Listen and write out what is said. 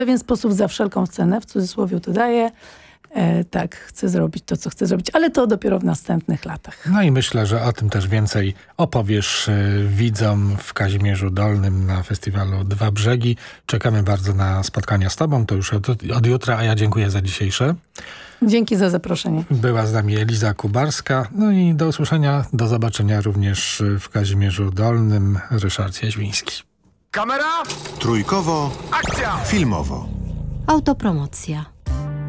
pewien sposób za wszelką cenę, w cudzysłowie to daję. Tak, chcę zrobić to, co chcę zrobić, ale to dopiero w następnych latach. No i myślę, że o tym też więcej opowiesz widzom w Kazimierzu Dolnym na festiwalu Dwa Brzegi. Czekamy bardzo na spotkania z tobą, to już od jutra, a ja dziękuję za dzisiejsze. Dzięki za zaproszenie. Była z nami Eliza Kubarska. No i do usłyszenia, do zobaczenia również w Kazimierzu Dolnym. Ryszard Jaźwiński. Kamera! Trójkowo. Akcja! Filmowo. Autopromocja.